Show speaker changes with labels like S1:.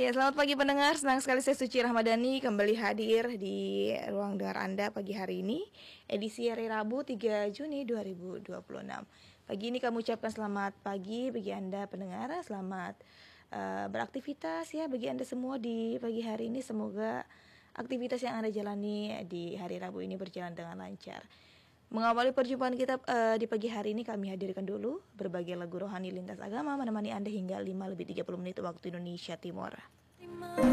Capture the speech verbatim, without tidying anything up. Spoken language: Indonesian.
S1: Ya, selamat pagi pendengar. Senang sekali saya Suci Rahmadani kembali hadir di ruang dengar Anda pagi hari ini, edisi hari Rabu tiga Juni dua ribu dua puluh enam. Pagi ini kami ucapkan selamat pagi bagi Anda pendengar, selamat uh, beraktivitas ya bagi Anda semua di pagi hari ini. Semoga aktivitas yang Anda jalani di hari Rabu ini berjalan dengan lancar. Mengawali perjumpaan kita uh, di pagi hari ini, kami hadirkan dulu berbagai lagu rohani lintas agama menemani Anda hingga lima lebih tiga puluh menit waktu Indonesia Timur.